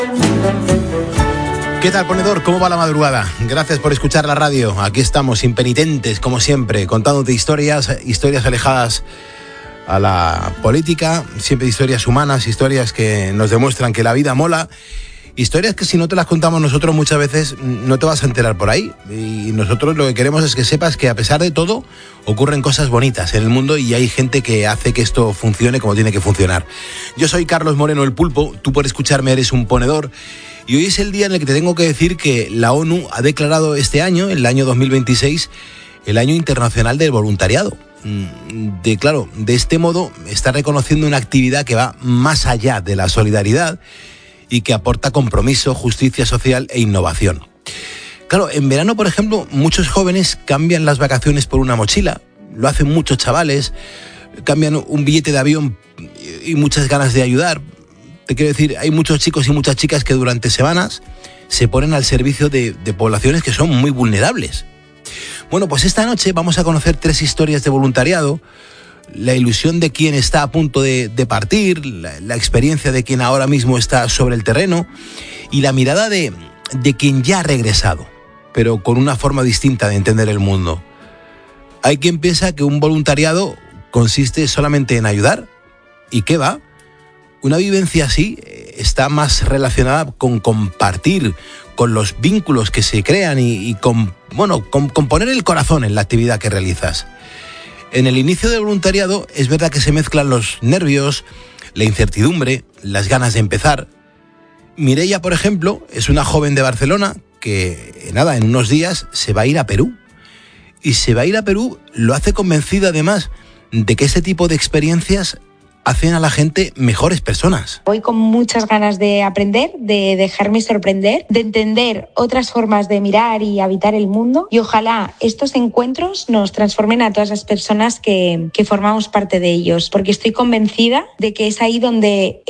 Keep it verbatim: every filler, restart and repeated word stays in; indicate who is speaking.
Speaker 1: ¿Qué tal, ponedor? ¿Cómo va la madrugada? Gracias por escuchar la radio. Aquí estamos, impenitentes, como siempre, contándote historias, historias alejadas a la política, siempre historias humanas, historias que nos demuestran que la vida mola, historias que si no te las contamos nosotros muchas veces no te vas a enterar por ahí. Y nosotros lo que queremos es que sepas que a pesar de todo ocurren cosas bonitas en el mundo y hay gente que hace que esto funcione como tiene que funcionar. Yo soy Carlos Moreno, el Pulpo, tú por escucharme eres un ponedor. Y hoy es el día en el que te tengo que decir que la ONU ha declarado este año, el año dos mil veintiséis, el Año Internacional del Voluntariado. De, claro, de este modo está reconociendo una actividad que va más allá de la solidaridad y que aporta compromiso, justicia social e innovación. Claro, en verano, por ejemplo, muchos jóvenes cambian las vacaciones por una mochila. Lo hacen muchos chavales, cambian un billete de avión y muchas ganas de ayudar. Te quiero decir, hay muchos chicos y muchas chicas que durante semanas se ponen al servicio de, de poblaciones que son muy vulnerables. Bueno, pues esta noche vamos a conocer tres historias de voluntariado, la ilusión de quien está a punto de, de partir, la, la experiencia de quien ahora mismo está sobre el terreno y la mirada de, de quien ya ha regresado, pero con una forma distinta de entender el mundo. Hay quien piensa que un voluntariado consiste solamente en ayudar, ¿y qué va? Una vivencia así está más relacionada con compartir, con los vínculos que se crean y, y con, bueno, con, con poner el corazón en la actividad que realizas. En el inicio del voluntariado es verdad que se mezclan los nervios, la incertidumbre, las ganas de empezar. Mireia, por ejemplo, es una joven de Barcelona que, nada, en unos días se va a ir a Perú. Y se va a ir a Perú, lo hace convencida además de que ese tipo de experiencias hacen a la gente mejores personas.
Speaker 2: Voy con muchas ganas de aprender, de dejarme sorprender, de entender otras formas de mirar y habitar el mundo y ojalá estos encuentros nos transformen a todas las personas que, que formamos parte de ellos, porque estoy convencida de que es ahí donde